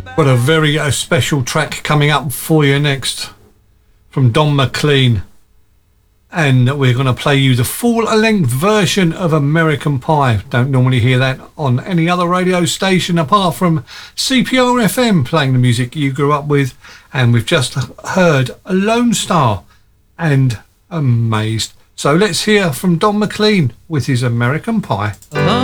Got a very special track coming up for you next from Don McLean, and we're going to play you the full-length version of American Pie. Don't normally hear that on any other radio station apart from CPR FM, playing the music you grew up with, and we've just heard Lone Star and Amazed. So let's hear from Don McLean with his American Pie.